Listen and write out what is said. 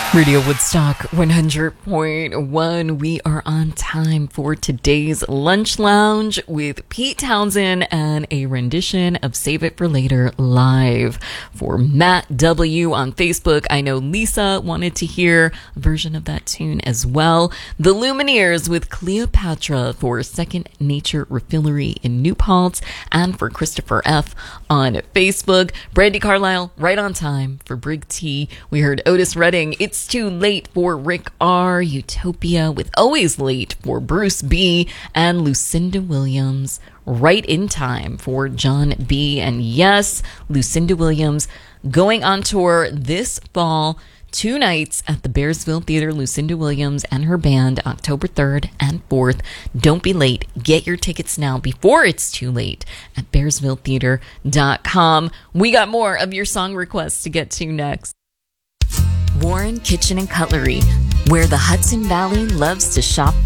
Radio Woodstock 100.1. We are on time for today's Lunch Lounge with Pete Townsend and a rendition of Save It for Later live for Matt W. on Facebook. I know Lisa wanted to hear a version of that tune as well. The Lumineers with Cleopatra for Second Nature Refillery in New Paltz, and for Christopher F. on Facebook. Brandy Carlisle right on time for Brig T. We heard Otis Redding, It's Too Late for Rick R. Utopia with Always Late for Bruce B. and Lucinda Williams, Right in Time for John B. And yes, Lucinda Williams going on tour this fall. 2 nights at the Bearsville Theater. Lucinda Williams and her band, October 3rd and 4th. Don't be late. Get your tickets now before it's too late at bearsvilletheater.com. We got more of your song requests to get to next. Warren Kitchen and Cutlery, where the Hudson Valley loves to shop